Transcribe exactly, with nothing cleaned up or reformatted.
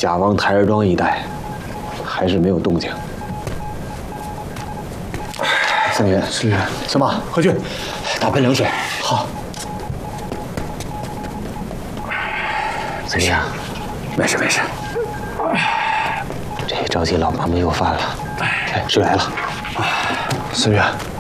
甲王台儿庄一带还是没有动静。三爷，是小马，快去打盆凉水。好。怎么样？没事没事。这着急老妈妈又犯了。哎，水来了。三月。